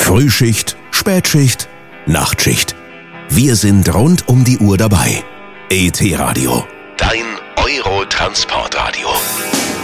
Frühschicht, Spätschicht, Nachtschicht. Wir sind rund um die Uhr dabei. ET Radio, dein Euro-Transportradio.